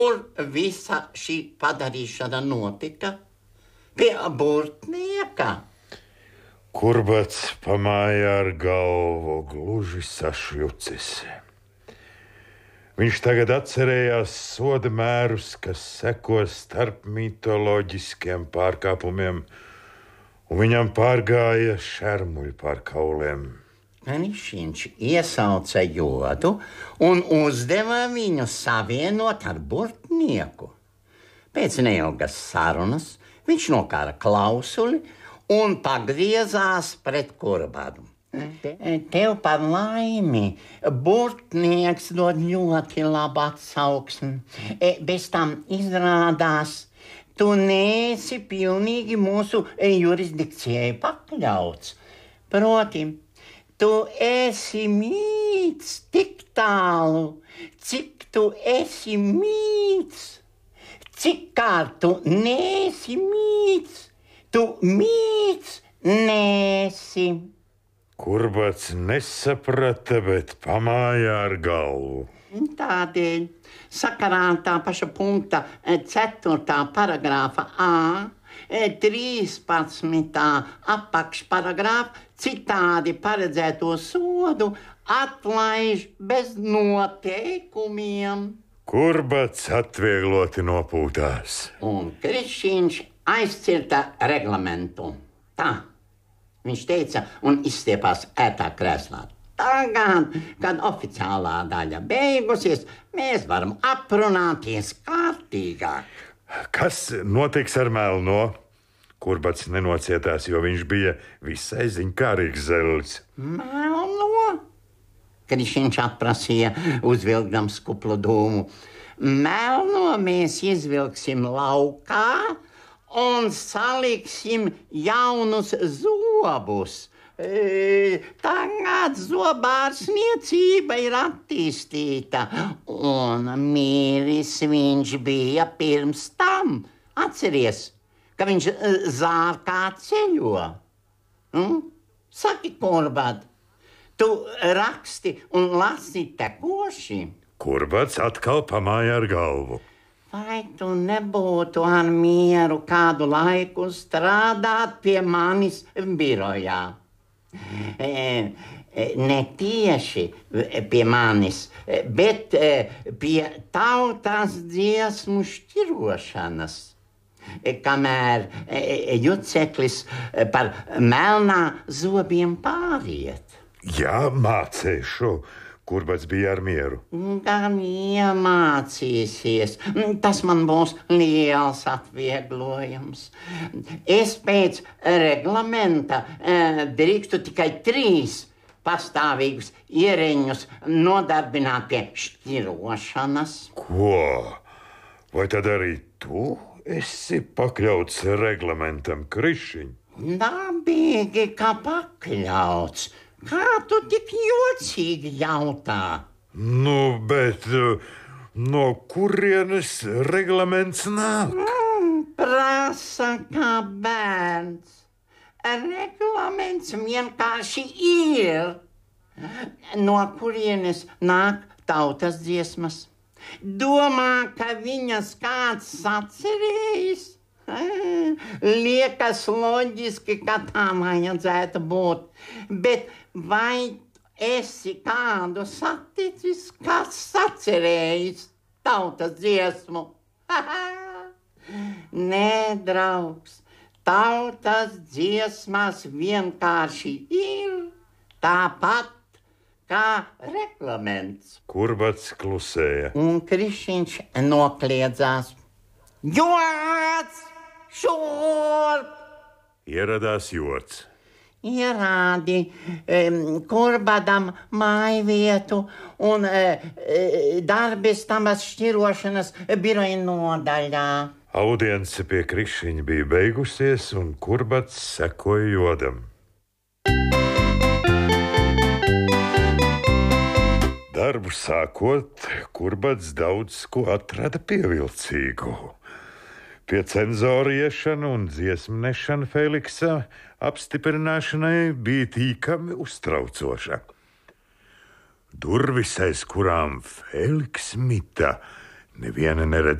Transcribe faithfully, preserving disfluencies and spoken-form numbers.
Kur visa šī padarīšana notika? Pie burtnieka. Kurbats pamāja ar galvu, gluži sašļucis. Viņš tagad atcerējās soda mērus, kas seko starp mitoloģiskiem pārkāpumiem, un viņam pārgāja šermuļi pār kauliem. Viņš iesauca jodu un uzdeva viņu savienot ar burtnieku. Pēc neilgas sarunas viņš nokāra klausuli un pagriezās pret Kurbadu. Tev par laimi, burtnieks dod ļoti labu atsauksmi. Bez tam izrādās, tu neesi pilnīgi mūsu jurisdikcijai pakļauts. Proti, tu esi mīts tik tālu, cik tu esi mīts. Cik kā tu neesi mīts, tu mīts neesi. Kurbats nesaprata, bet pamāja ar galvu. Tādēļ sakarā tā paša punkta ceturtā paragrāfa A, trīspadsmitā apakšparagrāfa citādi paredzēto sodu atlaiž bez noteikumiem. Kurbats atviegloti nopūtās. Un Krišņš aizcirta reglamentu. Tā. Viņš teica un izstiepās ētā krēslā. Tagad, kad oficiālā daļa beigusies, mēs varam aprunāties kārtīgāk. Kas notiks ar Melno? Kurbats nenocietās, jo viņš bija visai ziņkārīgs zelis. Melno? Krišņš atprasīja, uzvilkdams kuplu dūmu. Melno mēs izvilksim laukā un saliksim jaunus zobus. E, tagad zobārstniecība ir attīstīta, un miris viņš bija pirms tam. Atceries, ka viņš zārkā ceļo. Hm? Saki, Kurbad, tu raksti un lasi tekoši? Kurbats atkal pamāja ar galvu. Vai tu nebūtu ar mieru kādu laiku strādāt pie manis birojā? E, ne tieši pie manis, bet pie tautas dziesmu šķirošanas. Kamēr juceklis par melnā zobiem pāriet. Jā, mācīšu. Kurbats bija ar mieru. Gan iemācīsies. Tas man būs liels atvieglojums. Es pēc reglamenta eh, drīkstu tikai trīs pastāvīgus ierēņus nodarbināt pie šķirošanas. Ko? Vai tad arī tu esi pakļauts reglamentam, Krišņ? Dabīgi, ka pakļauts. Kā tu tik jocīgi jautā? Nu, bet no kurienes reglaments nāk? Mm, prasa kā bērns. Reglaments vienkārši ir. No kurienes nāk tautas dziesmas? Domā, ka viņas kāds atcerējis? Liekas loģiski, ka tā vajadzētu būt, bet vai esi kādu saticis, kas sacerējis tautas dziesmu? Nē, draugs, tautas dziesmas vienkārši ir tāpat kā reglaments. Kurbats klusēja. Un Krišņš nokliedzās. Jods! Šurp! Ieradās jods. Ierādi um, Kurbadam mājvietu un uh, darbistabas šķirošanas biroja nodaļā. Audience pie Krišņa bija beigusies, un Kurbats sekoja jodam. Darbu sākot, Kurbats daudz ko atrada pievilcīgu. Pie cenzora iešana un dziesmu nešana Feliksa apstiprināšanai bija tīkami uztraucoša. Durvis, aiz kurām Feliks mita, Neviena neredz